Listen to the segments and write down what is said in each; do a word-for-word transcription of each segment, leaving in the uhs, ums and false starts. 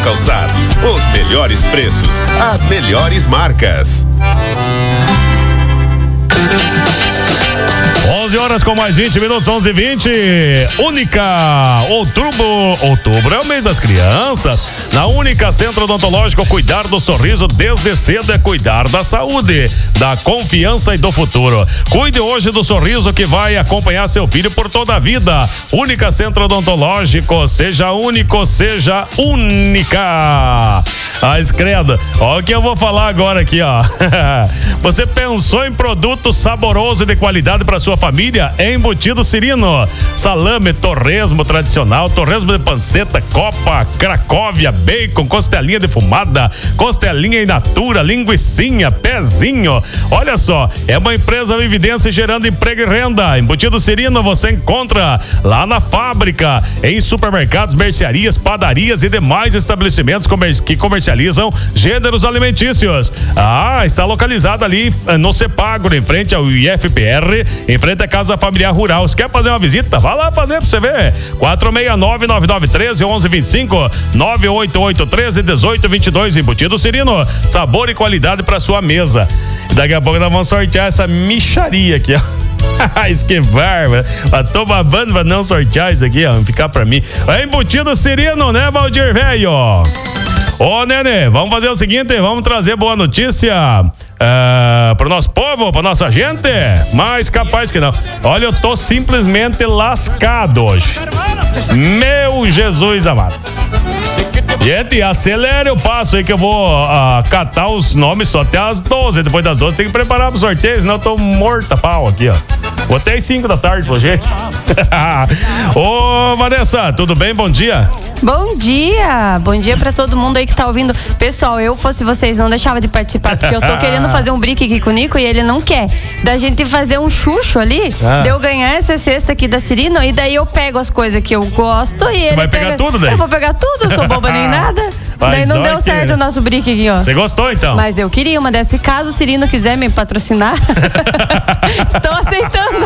Calçados, os melhores preços, as melhores marcas. onze horas com mais vinte minutos, onze e vinte. Única. Outubro. Outubro é o mês das crianças. Na Única Centro Odontológico, cuidar do sorriso desde cedo é cuidar da saúde, da confiança e do futuro. Cuide hoje do sorriso que vai acompanhar seu filho por toda a vida. Única Centro Odontológico. Seja único, seja única. Ah, escreda. Olha o que eu vou falar agora aqui, ó. Você pensou em produto saboroso e de qualidade para sua família? É Embutido Cirino. Salame, torresmo tradicional, torresmo de panceta, copa, cracóvia, bacon, costelinha defumada, costelinha in natura, linguicinha, pezinho. Olha só, é uma empresa em evidência gerando emprego e renda. Embutido Cirino você encontra lá na fábrica, em supermercados, mercearias, padarias e demais estabelecimentos comer- que comercializam gêneros alimentícios. Ah, está localizado ali no Cepagro, em frente ao I F P R, em frente à Casa Familiar Rural. Se quer fazer uma visita, vá lá fazer pra você ver. quatro seis nove, nove nove um três, um um dois cinco, nove oito oito um três, um oito dois dois. Embutido Cirino, sabor e qualidade pra sua mesa. Daqui a pouco nós vamos sortear essa micharia aqui, ó. Isso que barba. Tô babando pra não sortear isso aqui, ó. Ficar pra mim. É Embutido Cirino, né, Valdir Velho? Ô, Nenê, vamos fazer o seguinte, vamos trazer boa notícia uh, pro nosso povo, pra nossa gente, mas capaz que não. Olha, eu tô simplesmente lascado hoje. Meu Jesus amado. Gente, acelere o passo aí que eu vou uh, catar os nomes só até as doze. Depois das doze tem que preparar pro sorteio, senão eu tô morta pau aqui, ó. Vou até às cinco da tarde, pô, gente. Ô, Vanessa, tudo bem? Bom dia. Bom dia, bom dia pra todo mundo aí que tá ouvindo. Pessoal, eu fosse vocês, não deixava de participar, porque eu tô querendo fazer um brick aqui com o Nico e ele não quer. Da gente fazer um chucho ali, ah. de eu ganhar essa cesta aqui da Cirino, e daí eu pego as coisas que eu gosto e Você ele vai pegar pega... tudo daí? Eu vou pegar tudo, eu sou boba nem nada. Mas daí não deu certo que... o nosso brick aqui, ó. Você gostou, então? Mas eu queria uma dessas. Caso o Cirino quiser me patrocinar, estou aceitando.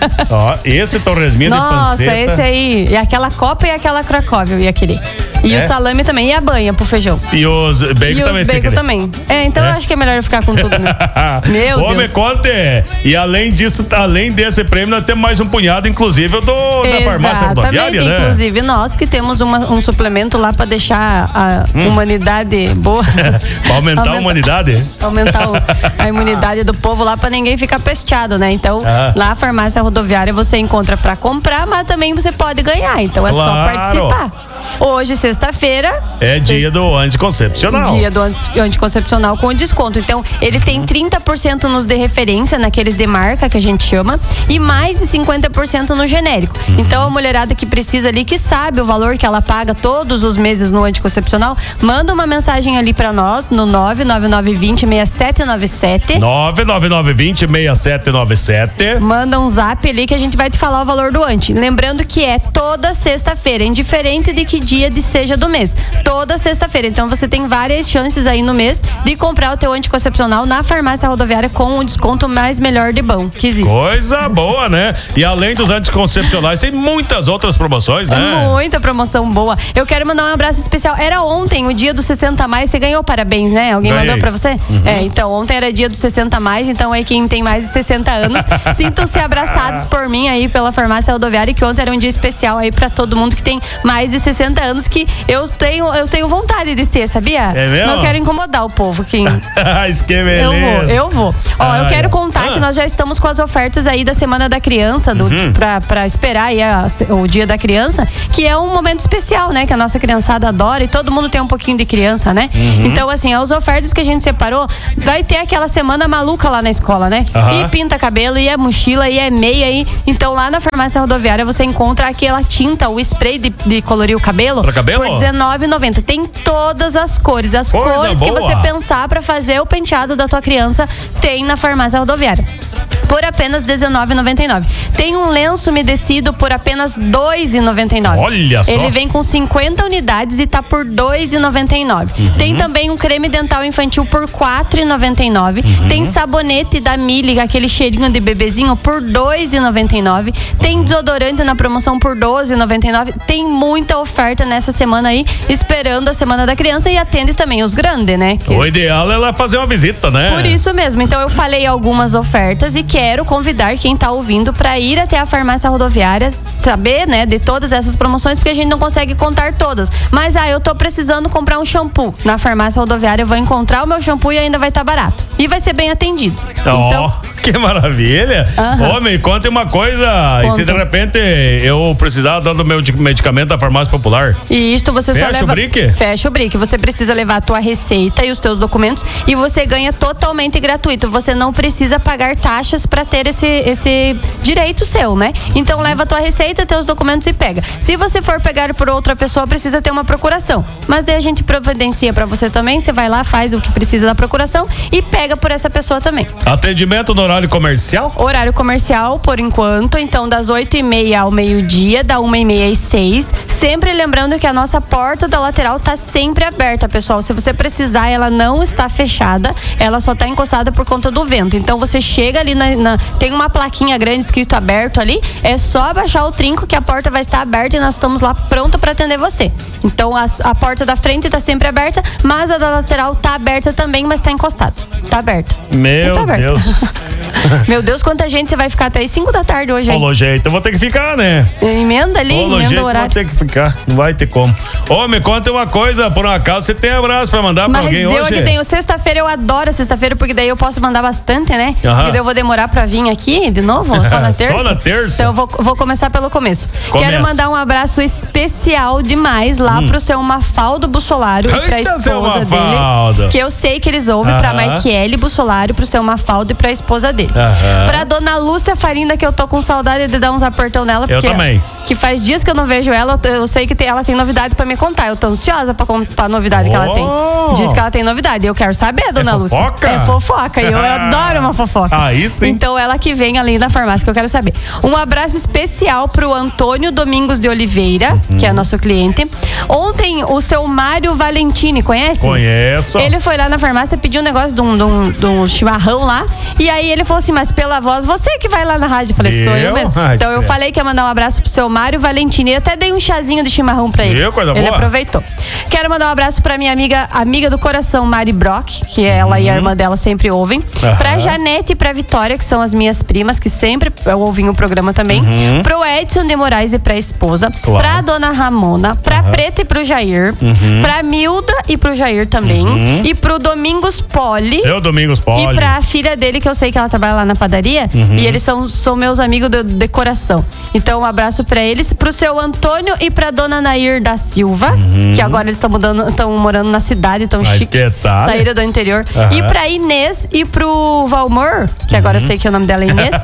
Ó, esse torresminho de panceta. Nossa, esse aí. E aquela copa e aquela cracóvia eu ia querer. E é? O salame também. E a banha pro feijão. E os bacon e também. os bacon também. É, então é? eu acho que é melhor eu ficar com tudo, né? Meu Ô, Deus. me conte. E além disso, além desse prêmio, nós temos mais um punhado, inclusive, do, da farmácia rodoviária, né? Inclusive, nós que temos uma, um suplemento lá pra deixar a hum. humanidade boa. Pra aumentar, aumentar a humanidade? Aumentar o, a imunidade do povo lá pra ninguém ficar pesteado, né? Então, ah. lá a farmácia rodoviária você encontra pra comprar, mas também você pode ganhar. Então é claro. Só participar. Hoje, sexta-feira... É sexta... dia do anticoncepcional. Dia do anticoncepcional com desconto. Então, ele tem trinta por cento nos de referência, naqueles de marca que a gente chama, e mais de cinquenta por cento no genérico. Uhum. Então, a mulherada que precisa ali, que sabe o valor que ela paga todos os meses no anticoncepcional, manda uma mensagem ali pra nós no nove nove nove dois zero seis sete nove sete. nove nove nove dois zero seis sete nove sete. Manda um zap ali que a gente vai te falar o valor do anti. Lembrando que é toda sexta-feira, indiferente de que dia de seja do mês. Toda sexta-feira. Então você tem várias chances aí no mês de comprar o teu anticoncepcional na farmácia rodoviária com o desconto mais melhor de bom que existe. Coisa boa, né? E além dos anticoncepcionais, tem muitas outras promoções, né? É muita promoção boa. Eu quero mandar um abraço especial. Era ontem, o dia dos sessenta a mais. Você ganhou parabéns, né? Alguém Ganhei. mandou pra você? Uhum. É, então ontem era dia dos sessenta a mais. Então aí quem tem mais de sessenta anos, sintam-se abraçados por mim aí pela farmácia rodoviária, que ontem era um dia especial aí pra todo mundo que tem mais de sessenta anos, que eu tenho, eu tenho vontade de ter, sabia? É mesmo? Não quero incomodar o povo, Kim. Isso que beleza. Eu vou, eu vou. Ó, ah, eu quero contar ah. que nós já estamos com as ofertas aí da Semana da Criança, do, uhum. pra, pra esperar aí a, o Dia da Criança, que é um momento especial, né? Que a nossa criançada adora e todo mundo tem um pouquinho de criança, né? Uhum. Então, assim, as ofertas que a gente separou, vai ter aquela semana maluca lá na escola, né? Uhum. E pinta cabelo, e é mochila, e é meia aí. Então, lá na farmácia rodoviária você encontra aquela tinta, o spray de, de colorir o cabelo. Pra cabelo? Por dezenove reais e noventa centavos. Tem todas as cores. As Coisa cores boa. que você pensar pra fazer o penteado da tua criança, tem na farmácia rodoviária. Por apenas dezenove reais e noventa e nove centavos. Tem um lenço umedecido por apenas dois reais e noventa e nove centavos. Olha só. Ele vem com cinquenta unidades e tá por dois reais e noventa e nove centavos. Uhum. Tem também um creme dental infantil por quatro reais e noventa e nove centavos. Uhum. Tem sabonete da Mili, aquele cheirinho de bebezinho, por dois reais e noventa e nove centavos. Tem desodorante na promoção por doze reais e noventa e nove centavos. Tem muita oferta nessa semana aí. Espero esperando a Semana da Criança e atende também os grandes, né? Que... O ideal é ela fazer uma visita, né? Por isso mesmo. Então eu falei algumas ofertas e quero convidar quem tá ouvindo para ir até a farmácia rodoviária, saber, né, de todas essas promoções, porque a gente não consegue contar todas. Mas, ah, eu tô precisando comprar um shampoo. Na farmácia rodoviária eu vou encontrar o meu shampoo e ainda vai estar tá barato. E vai ser bem atendido. Oh, então... que maravilha. Uhum. Ô, me conta uma coisa. Conta. E se de repente eu precisar do meu medicamento da farmácia popular? E isto você Fecha só leva... o brique? Fecha o brique. Você precisa levar a tua receita e os teus documentos e você ganha totalmente gratuito. Você não precisa pagar taxas para ter esse, esse direito seu, né? Então leva a tua receita, teus documentos e pega. Se você for pegar por outra pessoa, precisa ter uma procuração. Mas daí a gente providencia para você também. Você vai lá, faz o que precisa da procuração e pega por essa pessoa também. Atendimento no horário comercial? Horário comercial, por enquanto, então das oito e meia ao meio-dia, da uma e meia às seis. Sempre lembrando que a nossa porta da lateral tá sempre aberta, pessoal. Se você precisar, ela não está fechada, ela só tá encostada por conta do vento. Então você chega ali, na, na tem uma plaquinha grande escrito aberto ali, é só abaixar o trinco que a porta vai estar aberta e nós estamos lá pronto para atender você. Então a, a porta da frente tá sempre aberta, mas a da lateral tá aberta também, mas tá encostada. Tá aberta. Meu tá aberta. Deus. Meu Deus, quanta gente, você vai ficar até as cinco da tarde hoje, hein? Ô, jeito, eu vou ter que ficar, né? Emenda ali, Ô, emenda jeito, o horário. vou ter que ficar, não vai ter como. Ô, me conta uma coisa, por um acaso, você tem abraço pra mandar Mas pra alguém hoje? Mas eu aqui tenho sexta-feira, eu adoro sexta-feira, porque daí eu posso mandar bastante, né? Aham. E daí eu vou demorar pra vir aqui de novo, só na terça. Só na terça? Então eu vou, vou começar pelo começo. Começa. Quero mandar um abraço especial demais lá hum. pro seu Mafaldo Bussolaro e pra Eita, esposa dele. Que eu sei que eles ouvem, pra Maikiele Bussolaro, pro seu Mafaldo e pra esposa dele. Aham. Pra dona Lúcia Farinda, que eu tô com saudade de dar uns apertão nela. Eu porque também. Que faz dias que eu não vejo ela, eu sei que tem, ela tem novidade pra me contar. Eu tô ansiosa pra contar a novidade oh. que ela tem. Diz que ela tem novidade. Eu quero saber, dona é Lúcia. Fofoca? É fofoca. E eu adoro uma fofoca. Aí sim. Então ela que vem ali da farmácia, que eu quero saber. Um abraço especial pro Antônio Domingos de Oliveira, uhum. que é nosso cliente. Ontem, o seu Mário Valentini, conhece? Conheço. Ele foi lá na farmácia, pediu um negócio de um, de um, de um chimarrão lá. E aí ele falou assim, mas pela voz, você que vai lá na rádio. Eu falei, sou eu mesmo. Ah, então eu é. falei que ia mandar um abraço pro seu Mário Valentini. Eu até dei um chazinho de chimarrão pra ele. Eu, coisa ele boa. aproveitou. Quero mandar um abraço pra minha amiga, amiga do coração, Mari Brock, que ela uhum. e a irmã dela sempre ouvem. Uhum. Pra Janete e pra Vitória, que são as minhas primas, que sempre ouvem o programa também. Uhum. Pro Edson de Moraes e pra esposa. Claro. Pra dona Ramona. Pra uhum. Preta e pro Jair. Uhum. Pra Milda e pro Jair também. Uhum. E pro Domingos Poli. Eu, Domingos Poli. E pra filha dele, que eu sei que ela trabalha lá na padaria. Uhum. E eles são, são meus amigos de, de coração. Então, um abraço pra eles. Pro seu Antônio e pra dona Nair da Silva, uhum. que agora eles estão mudando, estão morando na cidade, tão chique. Saíram do interior. Uhum. E pra Inês e pro Valmor, que agora uhum. eu sei que o nome dela é Inês.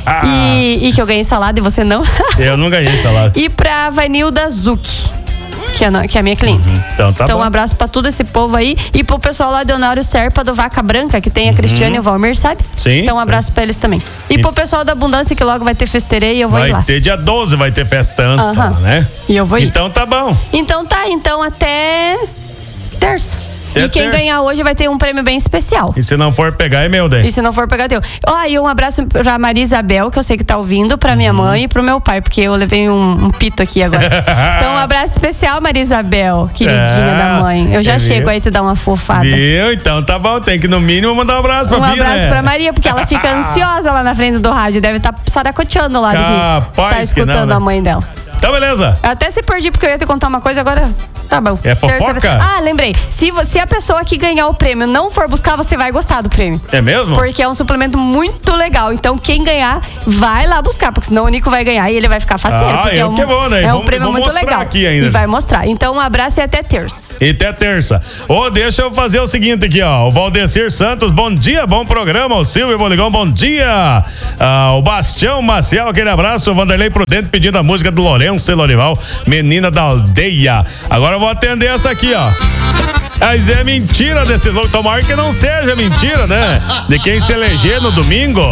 e, e que eu ganhei salada e você não. Eu não ganhei salada. E pra Vanilda Zucchi. Que é, que é a minha cliente. Uhum. Então, tá então bom. Um abraço pra todo esse povo aí. E pro pessoal lá de Honório Serpa do Vaca Branca, que tem a Cristiane uhum. e o Valmir, sabe? Sim. Então um abraço sim. pra eles também. E, e pro pessoal da Abundância, que logo vai ter festeirê e eu vou vai ir lá. Vai ter dia doze, vai ter festança, uhum. né? E eu vou ir. Então tá bom. Então tá, então até terça. É e quem terça. ganhar hoje vai ter um prêmio bem especial. E se não for pegar, é meu, daí. E se não for pegar, teu. Ó, oh, e um abraço pra Maria Isabel, que eu sei que tá ouvindo, pra minha uhum. mãe e pro meu pai, porque eu levei um, um pito aqui agora. Então, um abraço especial, Maria Isabel, queridinha é, da mãe. Eu já é chego viu? aí te dar uma fofada. Viu? Então tá bom, tem que no mínimo mandar um abraço pra Um filha, abraço né? pra Maria, porque ela fica ansiosa lá na frente do rádio. Deve estar tá saracoteando lá, Capaz que tá escutando que não, né? a mãe dela. Então, beleza. Eu até se perdi, porque eu ia te contar uma coisa, agora tá bom. É fofoca? Terça... Ah, lembrei. Se, se a pessoa que ganhar o prêmio não for buscar, você vai gostar do prêmio. É mesmo? Porque é um suplemento muito legal. Então, quem ganhar, vai lá buscar, porque senão o Nico vai ganhar e ele vai ficar faceiro. Ah, porque eu é um, que vou, né? É um vamos, prêmio vamos muito legal. Aqui ainda. E vai mostrar. Então, um abraço e até terça. E até terça. Ô, oh, deixa eu fazer o seguinte aqui, ó. O Valdecir Santos, bom dia, bom programa. O Silvio Boligão, bom dia. Ah, o Bastião Maciel, aquele abraço. O Vanderlei Prudente pedindo a música do Lourenço e Lorival, Menina da Aldeia. Agora eu vou atender essa aqui, ó. Mas é mentira desse louco. Tomara que não seja mentira, né? De quem se eleger no domingo.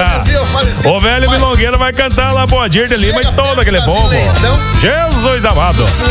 O velho milongueiro vai cantar lá Boadir de Lima e todo aquele povo. Jesus amado.